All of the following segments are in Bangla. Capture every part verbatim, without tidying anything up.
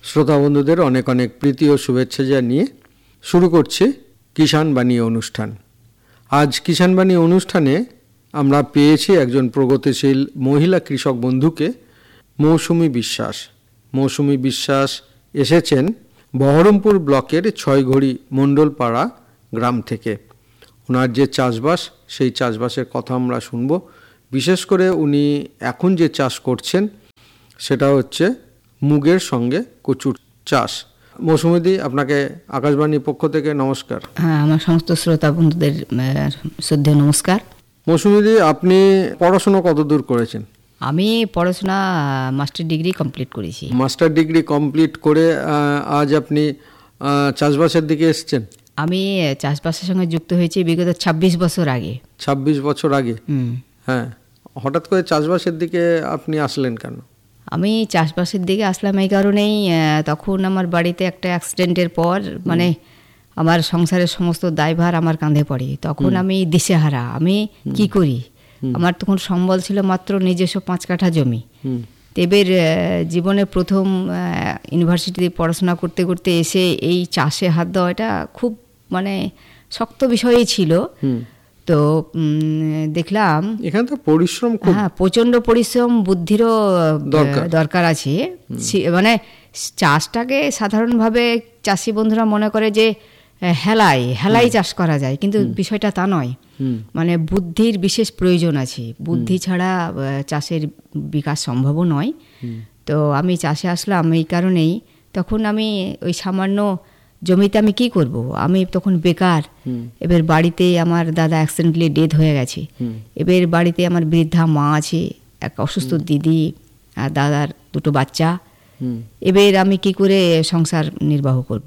শ্রোতা বন্ধুদের অনেক অনেক প্রীতি ও শুভেচ্ছা জানিয়ে শুরু করছি কিষাণ বাণী অনুষ্ঠান। আজ কিষাণ বাণী অনুষ্ঠানে আমরা পেয়েছি একজন প্রগতিশীল মহিলা কৃষক বন্ধুকে, মৌসুমী বিশ্বাস। মৌসুমী বিশ্বাস এসেছেন বহরমপুর ব্লকের ছয়ঘড়ি মণ্ডলপাড়া গ্রাম থেকে। ওনার যে চাষবাস, সেই চাষবাসের কথা আমরা শুনব। বিশেষ করে উনি এখন যে চাষ করছেন সেটা হচ্ছে মুগের সঙ্গে কচুর চাষ। মৌসুমীদি, আপনাকে আকাশবাণীর পক্ষ থেকে নমস্কার। হ্যাঁ, আমার সমস্ত শ্রোতা বন্ধুদের শ্রদ্ধেয় নমস্কার। মৌসুমীদি, আপনি পড়াশোনা কত দূর করেছেন? আমি পড়াশোনা মাস্টার ডিগ্রি কমপ্লিট করেছি। মাস্টার ডিগ্রি কমপ্লিট করে আজ আপনি চাষবাসের দিকে এসছেন? আমি চাষবাসের সঙ্গে যুক্ত হয়েছি বিগত ছাব্বিশ বছর আগে। ছাব্বিশ বছর আগে? হ্যাঁ। হঠাৎ করে চাষবাসের দিকে আপনি আসলেন কেন? আমি চাষবাসের দিকে আসলাম এই কারণেই, তখন আমার বাড়িতে একটা অ্যাক্সিডেন্টের পর মানে আমার সংসারের সমস্ত দায়ভার আমার কাঁধে পড়ে। তখন আমি দিশেহারা, আমি কি করি। আমার তখন সম্বল ছিল মাত্র নিজস্ব পাঁচ কাঠা জমি। এবার জীবনে প্রথম ইউনিভার্সিটিতে পড়াশোনা করতে করতে এসে এই চাষে হাত দেওয়া, এটা খুব মানে শক্ত বিষয়ই ছিল। তো দেখলাম এখানে তো পরিশ্রম, হ্যাঁ প্রচণ্ড পরিশ্রম, বুদ্ধিরও দরকার আছে। মানে চাষটাকে সাধারণভাবে চাষি বন্ধুরা মনে করে যে হেলাই হেলাই চাষ করা যায়, কিন্তু বিষয়টা তা নয়। মানে বুদ্ধির বিশেষ প্রয়োজন আছে, বুদ্ধি ছাড়া চাষের বিকাশ সম্ভবও নয়। তো আমি চাষে আসলাম এই কারণেই। তখন আমি ওই সামান্য জমিতে আমি কি করব, আমি তখন বেকার। এবার বাড়িতে আমার দাদা অ্যাক্সিডেন্টলি ডেথ হয়ে গেছে। এবার বাড়িতে আমার বৃদ্ধা মা আছে, এক অসুস্থ দিদি আর দাদার দুটো বাচ্চা। এবার আমি কি করে সংসার নির্বাহ করব।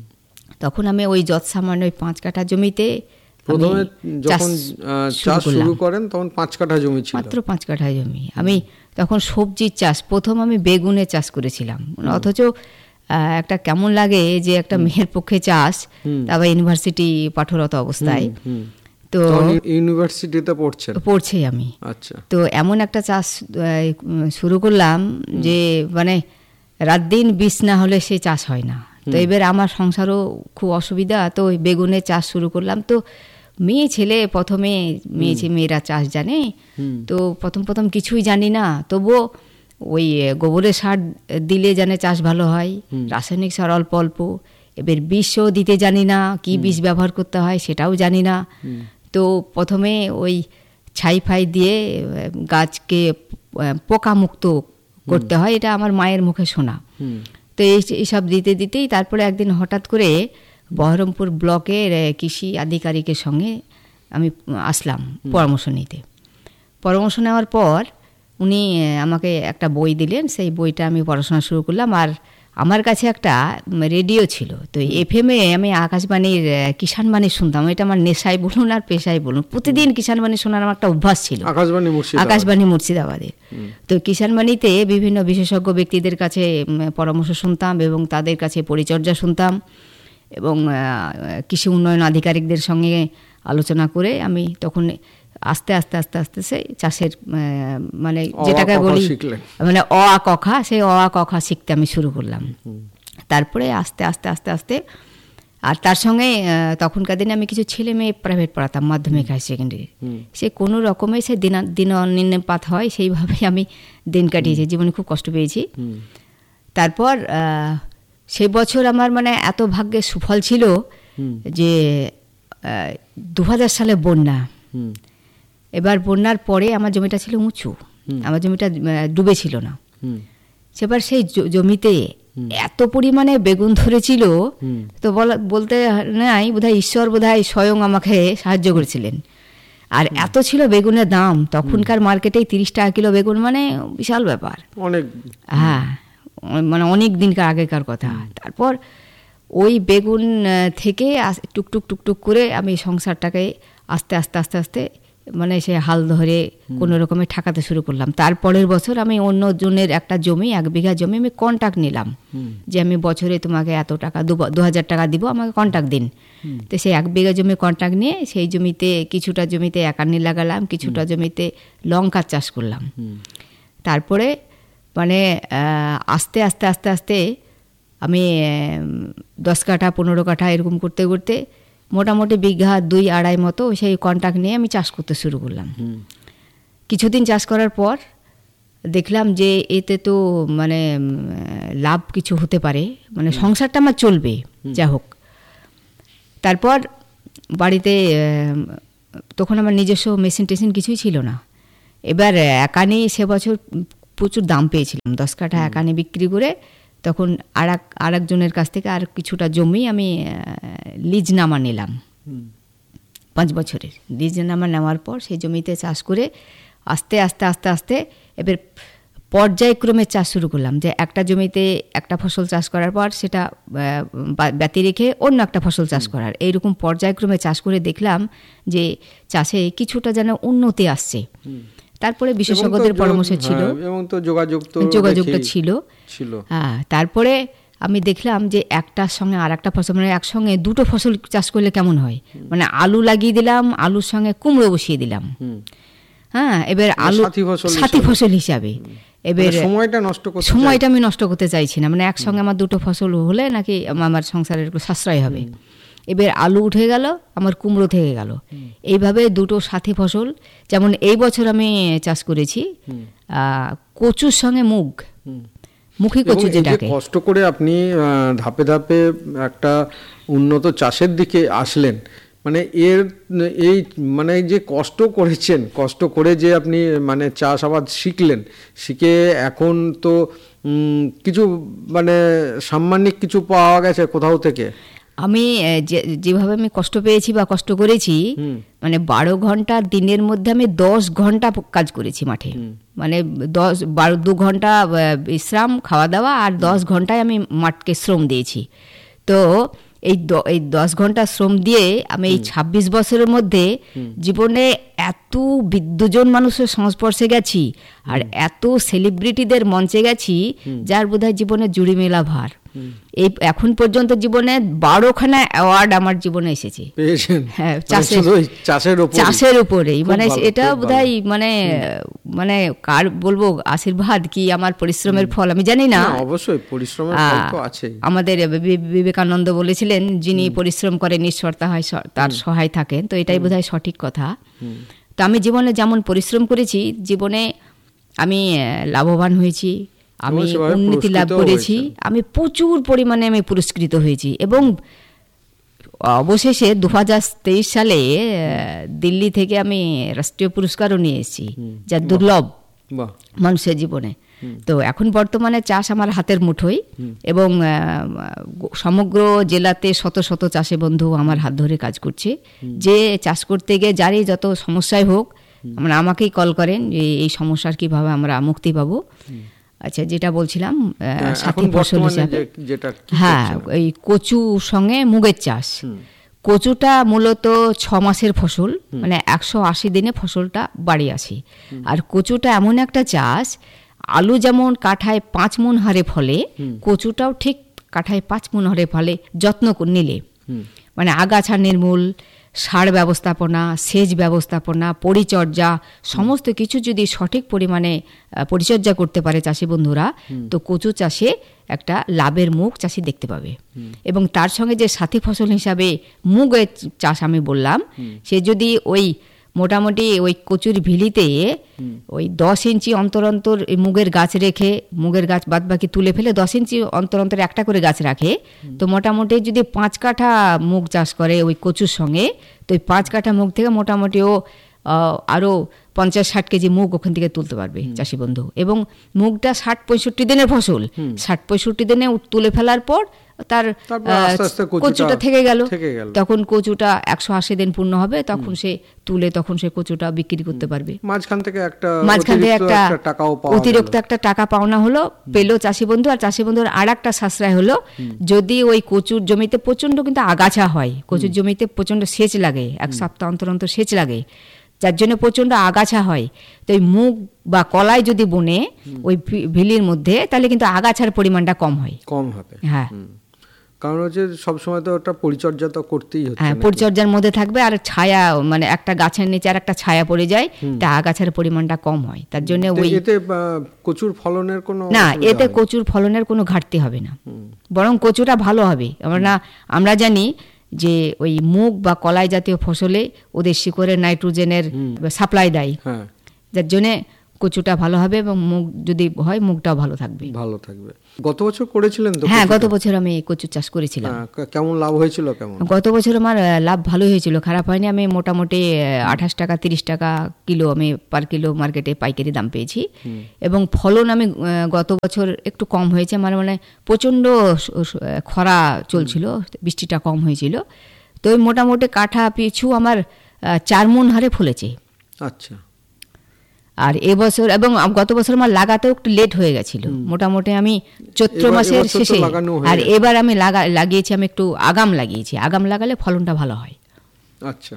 তখন আমি ওই যৎ সামান্য ওই পাঁচ কাঠা জমিতে প্রথমে যখন চাষ শুরু করেন তখন পাঁচ কাঠা জমি ছিল, মাত্র পাঁচ কাঠা জমি। আমি তখন সবজির চাষ, প্রথম আমি বেগুনের চাষ করেছিলাম। অথচ একটা কেমন লাগে যে একটা মেয়ের পক্ষে চাষ, তারপর ইউনিভার্সিটি পাঠরত অবস্থায়। তো ইউনিভার্সিটিতে পড়ছেন? পড়ছি আমি। আচ্ছা। তো এমন একটা চাষ শুরু করলাম যে মানে রাত দিন বীজ না হলে সে চাষ হয় না। তো এবার আমার সংসারও খুব অসুবিধা, তো ওই বেগুনের চাষ শুরু করলাম। তো মেয়ে ছেলে প্রথমে মেয়ে মেয়েরা চাষ জানে, তো প্রথম প্রথম কিছুই জানি না। তবুও ওই গোবরের সার দিলে জানে চাষ ভালো হয়, রাসায়নিক সার অল্প অল্প। এবার বিষও দিতে জানি না, কি বিষ ব্যবহার করতে হয় সেটাও জানি না। তো প্রথমে ওই ছাই ফাই দিয়ে গাছকে পোকামুক্ত করতে হয়, এটা আমার মায়ের মুখে শোনা। তো এই এইসব দিতে দিতেই তারপরে একদিন হঠাৎ করে বহরমপুর ব্লকের কৃষি আধিকারিকের সঙ্গে আমি আসলাম পরামর্শ নিতে। পরামর্শ নেওয়ার পর উনি আমাকে একটা বই দিলেন, সেই বইটা আমি পড়াশোনা শুরু করলাম। আর আমার কাছে একটা রেডিও ছিল, তো এফ এম এ আমি আকাশবাণীর কিষাণ বাণী শুনতাম। এটা আমার নেশায় বলুন আর পেশায় বলুন, প্রতিদিন কিষাণ বাণী শোনার আমার একটা অভ্যাস ছিল। আকাশবাণী মুর্শিদাবাদের। তো কিষাণ বাণীতে বিভিন্ন বিশেষজ্ঞ ব্যক্তিদের কাছে পরামর্শ শুনতাম এবং তাদের কাছে পরিচর্যা শুনতাম, এবং কৃষি উন্নয়ন আধিকারিকদের সঙ্গে আলোচনা করে আমি তখন আস্তে আস্তে আস্তে আস্তে সেই চাষের মানে যেটাকে বলি মানে অ আ কখা, সেই অ আ কখা শিখতে আমি শুরু করলাম। তারপরে আস্তে আস্তে আস্তে আস্তে আর তার সঙ্গে তখনকার দিনে আমি কিছু ছেলে মেয়ে প্রাইভেট পড়াতাম, মাধ্যমিক হাই সেকেন্ডারি। সে কোনো রকমে সে দিন দিন অনিন্নপাত হয়, সেইভাবেই আমি দিন কাটিয়েছি। জীবনে খুব কষ্ট পেয়েছি। তারপর সেই বছর আমার মানে এত ভাগ্যের সুফল ছিল যে দু হাজার সালে বন্যা। এবার বন্যার পরে আমার জমিটা ছিল উঁচু, আমার জমিটা ডুবে ছিল না। সেবার সেই জমিতে এত পরিমাণে বেগুন ধরেছিল, তো বলতে নাই বোধহয় ঈশ্বর বোধহয় স্বয়ং আমাকে সাহায্য করেছিলেন। আর এত ছিল বেগুনের দাম, তখনকার মার্কেটে তিরিশ টাকা কিলো বেগুন মানে বিশাল ব্যাপার, অনেক। হ্যাঁ, মানে অনেক দিনকার আগেকার কথা। তারপর ওই বেগুন থেকে টুকটুক টুকটুক করে আমি সংসারটাকে আস্তে আস্তে আস্তে আস্তে মানে সে হাল ধরে কোনো রকমে ঠাকাতে শুরু করলাম। তারপরের বছর আমি অন্য জনের একটা জমি, এক বিঘা জমি আমি কন্ট্রাক্ট নিলাম, যে আমি বছরে তোমাকে এত টাকা দু হাজার টাকা দিব, আমাকে কন্ট্রাক্ট দিন। তো সেই এক বিঘা জমি কন্ট্রাক্ট নিয়ে সেই জমিতে কিছুটা জমিতে একান্নি লাগালাম, কিছুটা জমিতে লঙ্কার চাষ করলাম। তারপরে মানে আস্তে আস্তে আস্তে আস্তে আমি দশ কাঠা পনেরো কাঠা এরকম করতে করতে মোটামুটি বিঘা দুই আড়াই মতো সেই কন্ট্রাক্ট নিয়ে আমি চাষ করতে শুরু করলাম। কিছুদিন চাষ করার পর দেখলাম যে এতে তো মানে লাভ কিছু হতে পারে, মানে সংসারটা আমার চলবে যা হোক। তারপর বাড়িতে তখন আমার নিজস্ব মেশিন টেশিন কিছুই ছিল না। এবার একানি সে বছর প্রচুর দাম পেয়েছিলাম, দশ কাঠা একানি বিক্রি করে তখন আর এক আর একজনের কাছ থেকে আর কিছুটা জমি আমি লিজ নামা নিলাম, পাঁচ বছরের লিজ নামা নেওয়ার পর সেই জমিতে চাষ করে আস্তে আস্তে আস্তে আস্তে এবার পর্যায়ক্রমে চাষ শুরু করলাম। যে একটা জমিতে একটা ফসল চাষ করার পর সেটা ব্যতি রেখে অন্য একটা ফসল চাষ করার, এইরকম পর্যায়ক্রমে চাষ করে দেখলাম যে চাষে কিছুটা যেন উন্নতি আসছে। তারপরে বিশেষজ্ঞদের পরামর্শ ছিল এবং তো যোগাযোগ যোগাযোগটা ছিল ছিল হ্যাঁ। তারপরে আমি দেখলাম যে একটার সঙ্গে আর একটা ফসল, মানে একসঙ্গে দুটো ফসল চাষ করলে কেমন হয়, মানে আলু লাগিয়ে দিলাম, আলুর সঙ্গে কুমড়ো বসিয়ে দিলাম, হ্যাঁ। এবার আলু সাথী ফসল হিসাবে, এবার সময়টা নষ্ট করতে সময়টা আমি নষ্ট করতে চাইছি না, মানে একসঙ্গে আমার দুটো ফসল হলে নাকি আমার সংসারের একটু সাশ্রয় হবে। এবার আলু উঠে গেল, আমার কুমড়ো থেকে গেল, এইভাবে দুটো সাথী ফসল। যেমন এই বছর আমি চাষ করেছি কচুর সঙ্গে মুগ, মুখী কচু যেটাকে। কষ্ট করে আপনি ধাপে ধাপে একটা উন্নত চাষের দিকে আসলেন, মানে এর এই মানে যে কষ্ট করেছেন, কষ্ট করে যে আপনি মানে চাষাবাদ শিখলেন, শিখে এখন তো কিছু মানে সাম্মানিক কিছু পাওয়া গেছে কোথাও থেকে। আমি যেভাবে আমি কষ্ট পেয়েছি বা কষ্ট করেছি, মানে বারো ঘন্টা দিনের মধ্যে আমি দশ ঘন্টা কাজ করেছি মাঠে, মানে দশ বারো দু ঘন্টা বিশ্রাম খাওয়া দাওয়া আর দশ ঘন্টায় আমি মাঠকে শ্রম দিয়েছি। তো এই এই দশ ঘন্টা শ্রম দিয়ে আমি এই ছাব্বিশ বছরের মধ্যে জীবনে এত দুজন মানুষের সংস্পর্শে গেছি আর এত সেলিব্রিটিদের মঞ্চে গেছি যার বোধহয় জীবনে জুড়ি মেলা ভার। এই এখন পর্যন্ত জীবনে বারোখানা অ্যাওয়ার্ড আমার জীবনে এসেছে, হ্যাঁ, চাষের উপরেই। মানে এটা বোধহয় মানে মানে কার বলবো আশীর্বাদ কি আমার পরিশ্রমের ফল আমি জানি না। অবশ্যই পরিশ্রমের ফল তো আছে। আমাদের বিবেকানন্দ বলেছিলেন, যিনি পরিশ্রম করেন ঈশ্বর তাহাই তার সহায় থাকেন। তো এটাই বোধহয় সঠিক কথা। তো আমি জীবনে যেমন পরিশ্রম করেছি, জীবনে আমি লাভবান হয়েছি, আমি উন্নতি লাভ করেছি, আমি প্রচুর পরিমাণে আমি পুরস্কৃত হয়েছি এবং অবশেষে দু হাজার তেইশ সালে দিল্লি থেকে আমি রাষ্ট্রীয় পুরস্কারও নিয়ে এসেছি, যা দুর্লভ মানুষের জীবনে। তো এখন বর্তমানে চাষ আমার হাতের মুঠোয় এবং সমগ্র জেলাতে শত শত চাষি বন্ধু আমার হাত ধরে কাজ করছে। যে চাষ করতে গিয়ে যারই যত সমস্যায় হোক মানে আমাকেই কল করেন যে এই সমস্যার কিভাবে আমরা মুক্তি পাবো। আচ্ছা, যেটা বলছিলাম সাথী ফসল হিসাবে, হ্যাঁ, এই কচু সঙ্গে মুগের চাষ। কচুটা মূলত ছ মাসের ফসল, মানে একশো আশি দিনে ফসলটা বাড়ি আসে। আর কচুটা এমন একটা চাষ, আলু যেমন কাঠায় পাঁচ মণ হারে ফলে, কচুটাও ঠিক কাঠায় পাঁচ মণ হারে ফলে যত্ন নিলে। মানে আগাছা নির্মূল, সার ব্যবস্থাপনা, সেচ ব্যবস্থাপনা, পরিচর্যা, সমস্ত কিছু যদি সঠিক পরিমাণে পরিচর্যা করতে পারে চাষি বন্ধুরা, তো কচু চাষে একটা লাভের মুখ চাষি দেখতে পাবে। এবং তার সঙ্গে যে সাথী ফসল হিসাবে মুগের চাষ আমি বললাম, সে যদি ওই মোটামুটি ওই কচুর ভিলিতে ওই দশ ইঞ্চি অন্তর অন্তর মুগের গাছ রেখে, মুগের গাছ বাদ বাকি তুলে ফেলে দশ ইঞ্চি অন্তর অন্তর একটা করে গাছ রাখে, তো মোটামুটি যদি পাঁচ কাঠা মুগ চাষ করে ওই কচুর সঙ্গে, তো ওই পাঁচ কাঠা মুগ থেকে মোটামুটি ও আরও পঞ্চাশ ষাট কেজি মুগ ওখান থেকে তুলতে পারবে চাষি বন্ধু। এবং মুগটা ষাট পঁয়ষট্টি দিনের ফসল, ষাট পঁয়ষট্টি দিনে তুলে ফেলার পর তার কচুটা থেকে গেল, তখন কচুটা একশো আশি দিন পূর্ণ হবে, তখন সে তুলে তখন সে কচুটা বিক্রি করতে পারবে। মাঝখান থেকে একটা অতিরিক্ত একটা টাকা পাওনা হলো, পেলো চাষি বন্ধু। আর চাষি বন্ধুর আর একটা সাশ্রয় হলো, যদি ওই কচুর জমিতে প্রচন্ড কিন্তু আগাছা হয়, কচুর জমিতে প্রচন্ড সেচ লাগে, এক সপ্তাহ অন্তর অন্তর সেচ লাগে, যার জন্য প্রচন্ড আগাছা হয়। তো ওই মুগ বা কলাই যদি বনে ওই ভিলির মধ্যে, তাহলে কিন্তু আগাছার পরিমাণটা কম হয়, কম হবে। হ্যাঁ, কারণ হচ্ছে সবসময় তো ওটা পরিচর্যা তো করতেই হচ্ছে। হ্যাঁ, পরিচর্যার মধ্যে থাকবে, আর ছায়া মানে একটা গাছের নিচে আর একটা ছায়া পড়ে যায়, তা আগাছার পরিমাণটা কম হয়, তার জন্য ওই এতে কচুর ফলনের কোনো না, এতে কচুর ফলনের কোনো ঘাটতি হবে না, বরং কচুটা ভালো হবে। আমরা আমরা জানি যে ওই মুগ বা কলাই জাতীয় ফসলে ওদের শিকড়ের নাইট্রোজেনের সাপ্লাই দেয়, যার জন্যে কচুটা ভালো হবে, এবং মুগ যদি হয় মুগটাও ভালো থাকবে ভালো থাকবে। গত বছর করেছিলেন তো? হ্যাঁ, গত বছর আমি কচু চাষ করেছিলাম। কেমন লাভ হয়েছিল? কেমন? গত বছর আমার লাভ ভালো হয়েছিল, খারাপ হয়নি। আমি মোটামুটি আঠাশ টাকা তিরিশ টাকা কিলো আমি পার কিলো মার্কেটে পাইকারি দাম পেয়েছি, এবং ফলন আমি গত বছর একটু কম হয়েছে, মানে মানে প্রচণ্ড খরা চলছিল, বৃষ্টিটা কম হয়েছিল, তো ওই মোটামুটি কাঠা পিছু আমার চার মণ হারে ফলেছে। আচ্ছা। আর এবছর এবং গত বছর আমার লাগাতেও একটু লেট হয়ে গেছিল, মোটামুটি আমি চৈত্র মাসের শেষে, আর এবার আমি লাগা লাগিয়েছি আমি একটু আগাম লাগিয়েছি, আগাম লাগালে ফলনটা ভালো হয়। আচ্ছা।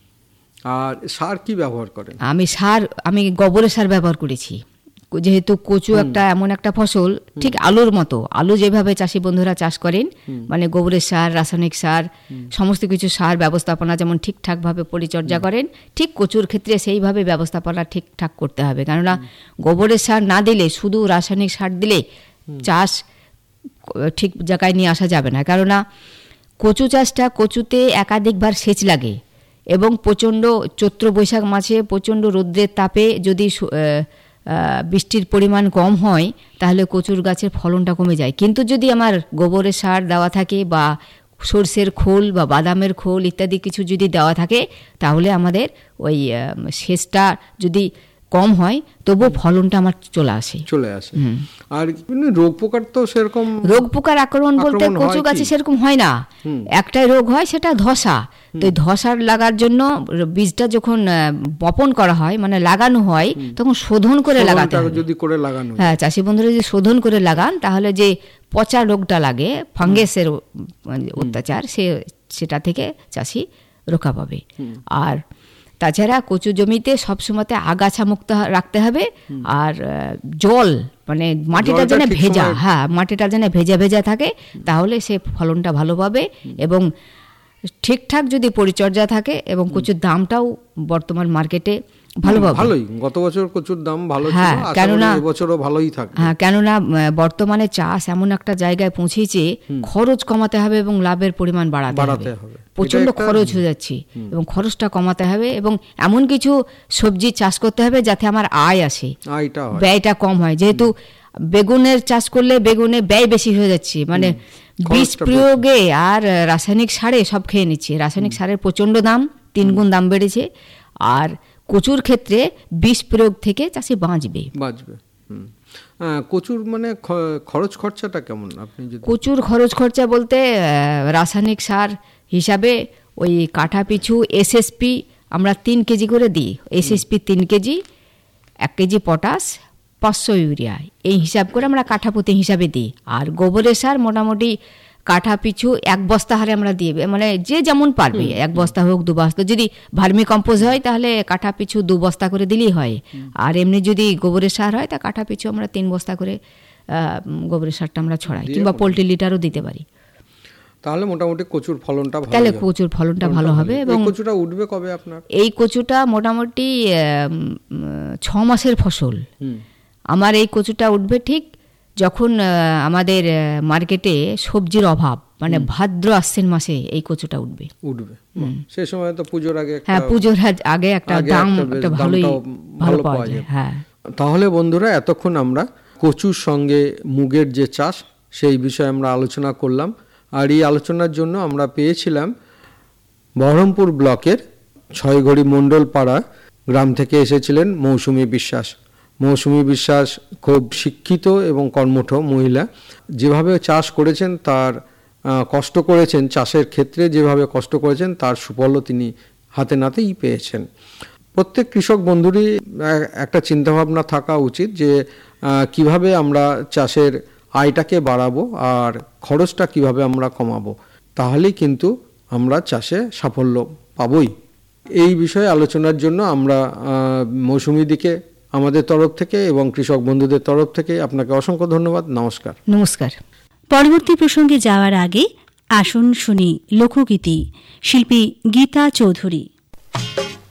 আর সার কি ব্যবহার করেন? আমি সার আমি গোবরের সার ব্যবহার করেছি, যেহেতু কচু একটা এমন একটা ফসল, ঠিক আলুর মতো, আলু যেভাবে চাষি বন্ধুরা চাষ করেন, মানে গোবরের সার, রাসায়নিক সার, সমস্ত কিছু সার ব্যবস্থাপনা যেমন ঠিকঠাকভাবে পরিচর্যা করেন, ঠিক কচুর ক্ষেত্রে সেইভাবে ব্যবস্থাপনা ঠিকঠাক করতে হবে। কেননা গোবরের সার না দিলে, শুধু রাসায়নিক সার দিলে চাষ ঠিক জায়গায় নিয়ে আসা যাবে না। কেননা কচু চাষটা, কচুতে একাধিকবার সেচ লাগে, এবং প্রচণ্ড চৈত্র বৈশাখ মাসে প্রচণ্ড রৌদ্রের তাপে যদি বৃষ্টির পরিমাণ কম হয়, তাহলে কচুর গাছের ফলনটা কমে যায়। কিন্তু যদি আমার গোবরের সার দেওয়া থাকে, বা সরষের খোল বা বাদামের খোল ইত্যাদি কিছু যদি দেওয়া থাকে, তাহলে আমাদের ওই সেচটা যদি কম হয় তবুও ফলনটা আমার চলে আসে চলে আসে আর রোগ পোকার তো সেরকম রোগ পোকার আক্রমণ বলতে কচু গাছে সেরকম হয় না, একটাই রোগ হয়, সেটা ধসা। তো এই ধসার লাগার জন্য বীজটা যখন বপন করা হয়, মানে লাগানো হয়, তখন শোধন করে লাগাতে হবে। যদি করে লাগানো, হ্যাঁ, চাষি বন্ধুরা যদি শোধন করে লাগান, তাহলে যে পচা রোগটা লাগে, ফাঙ্গাসের অত্যাচার, সে সেটা থেকে চাষি রক্ষা পাবে। আর তাছাড়া কচু জমিতে সবসময়তে আগাছা মুক্ত রাখতে হবে, আর জল মানে মাটিটা যেন ভেজা, হ্যাঁ মাটিটা যেন ভেজা ভেজা থাকে, তাহলে সে ফলনটা ভালো পাবে। এবং ঠিকঠাক যদি পরিচর্যা থাকে, এবং কচুর দামটাও বর্তমান মার্কেটে ভালো পাবে। ভালোই, গত বছর কচুর দাম ভালো ছিল, হ্যাঁ, কেননা এবছরও ভালোই থাকবে। হ্যাঁ, কেননা বর্তমানে চাষ এমন একটা জায়গায় পৌঁছেছে, খরচ কমাতে হবে এবং লাভের পরিমাণ বাড়াতে হবে। প্রচন্ড খরচ হয়ে যাচ্ছে, এবং খরচটা কমাতে হবে, এবং এমন কিছু সবজি চাষ করতে হবে যাতে আমার আয় আসে, ব্যয়টা কম হয়। যেহেতু বেগুনের চাষ করলে বেগুনে ব্যয় বেশি হয়ে যাচ্ছে, মানে বীজ প্রয়োগে আর রাসায়নিক সারে সব খেয়ে নিচ্ছে। রাসায়নিক সারের প্রচন্ড দাম, তিন গুণ দাম বেড়েছে। আর কচুর ক্ষেত্রে বীজ প্রয়োগ থেকে চাষি বাঁচবে বাঁচবে কচুর মানে খরচ খরচাটা কেমন? আপনি কচুর খরচ খরচা বলতে রাসায়নিক সার হিসাবে ওই কাঠা পিছু এসএসপি আমরা তিন কেজি করে দিই, এসএসপি তিন কেজি, এক কেজি পটাশ, পাঁচশো ইউরিয়া, এই হিসাব করে আমরা কাঠা প্রতি হিসাবে দিই। আর গোবরের সার মোটামুটি কাঠা পিছু এক বস্তা হারে আমরা দিয়ে, মানে যে যেমন পারবে, এক বস্তা হোক দু বস্তা, যদি ভার্মি কম্পোজ হয় তাহলে কাঠা পিছু দু বস্তা করে দিলেই হয়। আর এমনি যদি গোবরের সার হয় তা কাঠা পিছু আমরা তিন বস্তা করে গোবরের সারটা আমরা ছড়াই, কিংবা পোল্ট্রি লিটারও দিতে পারি। তাহলে মোটামুটি কচুর ফলনটা ভালো, তাহলে কচুর ফলনটা ভালো হবে। এবং কচুটা উঠবে কবে আপনার? এই কচুটা মোটামুটি ছ মাসের ফসল। আমার এই কচুটা উঠবে ঠিক যখন আমাদের মার্কেটে সবজির অভাব, মানে ভাদ্র আশ্বিন মাসে এই কচুটা উঠবে উঠবে সেই সময় তো পুজোর আগে, হ্যাঁ পুজোর আগে একটা দাম একটা ভালোই ভালো পাওয়া যায়। হ্যাঁ, তাহলে বন্ধুরা এতক্ষণ আমরা কচুর সঙ্গে মুগের যে চাষ সেই বিষয়ে আমরা আলোচনা করলাম। আর এই আলোচনার জন্য আমরা পেয়েছিলাম বহরমপুর ব্লকের ছয়ঘড়ি মণ্ডল পাড়া গ্রাম থেকে এসেছিলেন মৌসুমী বিশ্বাস। মৌসুমী বিশ্বাস খুব শিক্ষিত এবং কর্মঠ মহিলা। যেভাবে চাষ করেছেন, তার কষ্ট করেছেন, চাষের ক্ষেত্রে যেভাবে কষ্ট করেছেন তার সুফলও তিনি হাতে নাতেই পেয়েছেন। প্রত্যেক কৃষক বন্ধুরই একটা চিন্তাভাবনা থাকা উচিত যে কিভাবে আমরা চাষের আয়টাকে বাড়াবো আর খরচটা কিভাবে আমরা কমাবো, তাহলেই কিন্তু আমরা চাষে সাফল্য পাবই। এই বিষয়ে আলোচনার জন্য আমরা মৌসুমী দিকে আমাদের তরফ থেকে এবং কৃষক বন্ধুদের তরফ থেকে আপনাকে অসংখ্য ধন্যবাদ। নমস্কার। নমস্কার। পরবর্তী প্রসঙ্গে যাওয়ার আগে আসুন শুনি লোকগীতি, শিল্পী গীতা চৌধুরী।